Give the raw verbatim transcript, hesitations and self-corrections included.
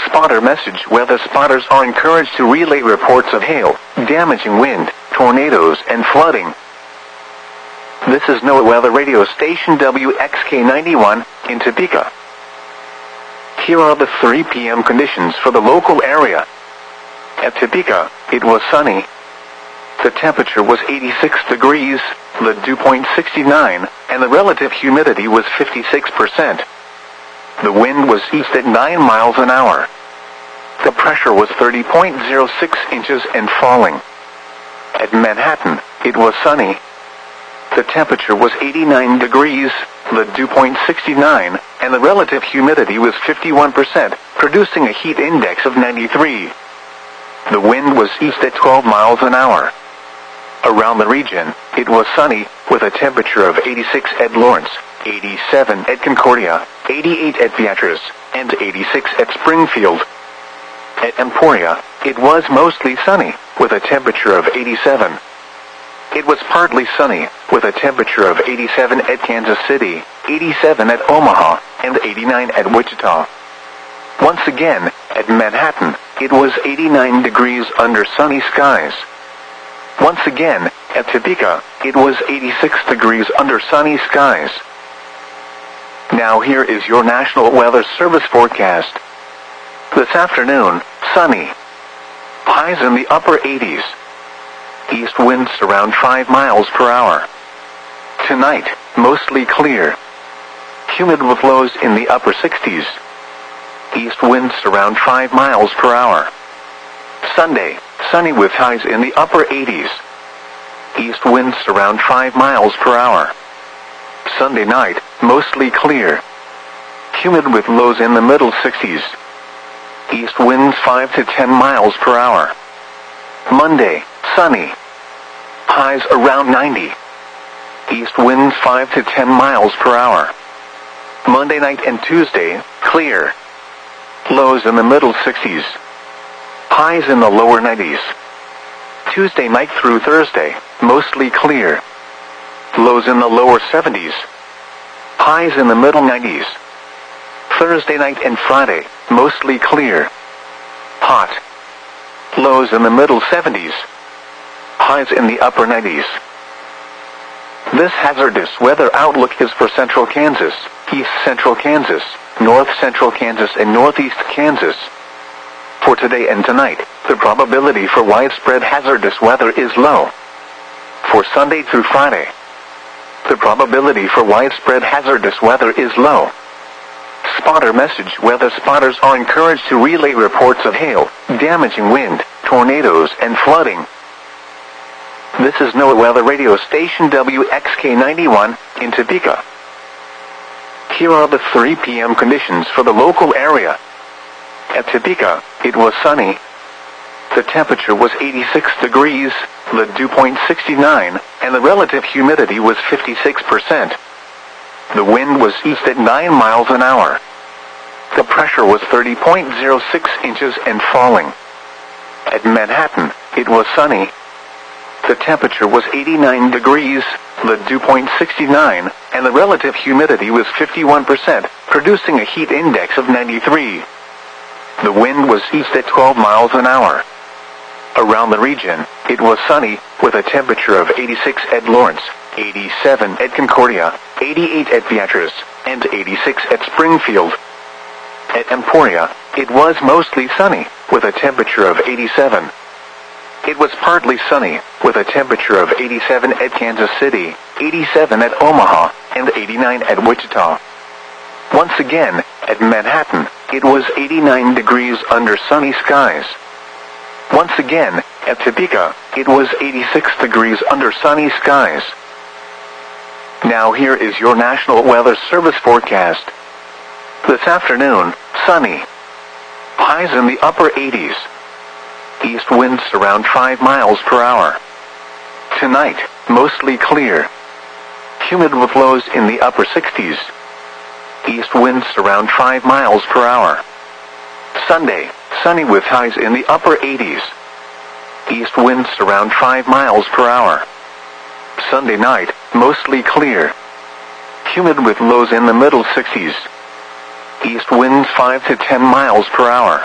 Spotter message. Weather spotters are encouraged to relay reports of hail, damaging wind, tornadoes, and flooding. This is NOAA Weather Radio Station W X K ninety-one in Topeka. Here are the three p m conditions for the local area. At Topeka, it was sunny. The temperature was eighty-six degrees, the dew point sixty-nine, and the relative humidity was fifty-six percent. The wind was east at nine miles an hour. The pressure was thirty point zero six inches and falling. At Manhattan, it was sunny. The temperature was eighty-nine degrees, the dew point sixty-nine, and the relative humidity was fifty-one percent, producing a heat index of ninety-three. The wind was east at twelve miles an hour. Around the region, it was sunny, with a temperature of eighty-six at Lawrence, eighty-seven at Concordia, eighty-eight at Beatrice, and eighty-six at Springfield. At Emporia, it was mostly sunny, with a temperature of eighty-seven. It was partly sunny, with a temperature of eighty-seven at Kansas City, eighty-seven at Omaha, and eighty-nine at Wichita. Once again, at Manhattan, it was eighty-nine degrees under sunny skies. Once again, at Topeka, it was eighty-six degrees under sunny skies. Now here is your National Weather Service forecast. This afternoon, sunny. Highs in the upper eighties. East winds around five miles per hour. Tonight, mostly clear. Humid with lows in the upper sixties. East winds around five miles per hour. Sunday, sunny with highs in the upper eighties. East winds around five miles per hour. Sunday night, mostly clear. Humid with lows in the middle sixties. East winds five to ten miles per hour. Monday, sunny. Highs around ninety. East winds five to ten miles per hour. Monday night and Tuesday, clear. Lows in the middle sixties. Highs in the lower nineties. Tuesday night through Thursday, mostly clear. Lows in the lower seventies. Highs in the middle nineties. Thursday night and Friday, mostly clear. Hot. Lows in the middle seventies. Highs in the upper nineties. This hazardous weather outlook is for central Kansas, east central Kansas, north central Kansas, and northeast Kansas. For today and tonight, the probability for widespread hazardous weather is low. For Sunday through Friday, the probability for widespread hazardous weather is low. Spotter message. Weather spotters are encouraged to relay reports of hail, damaging wind, tornadoes, and flooding. This is NOAA Weather Radio Station W X K ninety-one in Topeka. Here are the three p m conditions for the local area. At Topeka, it was sunny. The temperature was eighty-six degrees, the dew point sixty-nine, and the relative humidity was fifty-six percent. The wind was east at nine miles an hour. The pressure was thirty point zero six inches and falling. At Manhattan, it was sunny. The temperature was eighty-nine degrees, the dew point sixty-nine, and the relative humidity was fifty-one percent, producing a heat index of ninety-three. The wind was east at twelve miles an hour. Around the region, it was sunny, with a temperature of eighty-six at Lawrence, eighty-seven at Concordia, eighty-eight at Beatrice, and eighty-six at Springfield. At Emporia, it was mostly sunny, with a temperature of eighty-seven. It was partly sunny, with a temperature of eighty-seven at Kansas City, eighty-seven at Omaha, and eighty-nine at Wichita. Once again, at Manhattan, it was eighty-nine degrees under sunny skies. Once again, at Topeka, it was eighty-six degrees under sunny skies. Now here is your National Weather Service forecast. This afternoon, sunny. Highs in the upper eighties. East winds around five miles per hour. Tonight, mostly clear. Humid with lows in the upper sixties. East winds around five miles per hour. Sunday, sunny with highs in the upper eighties. East winds around five miles per hour. Sunday night, mostly clear. Humid with lows in the middle sixties. East winds five to ten miles per hour.